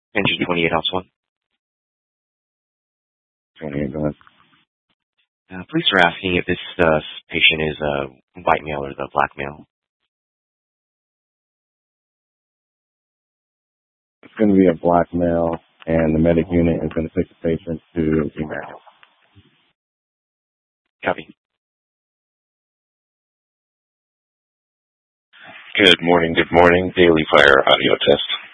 Engine 28 House 1. 28, go ahead. Police are asking if this patient is a white male or the black male. It's going to be a black male, and the medic unit is going to take the patient to Emmanuel. Copy. Good morning. Daily Fire audio test.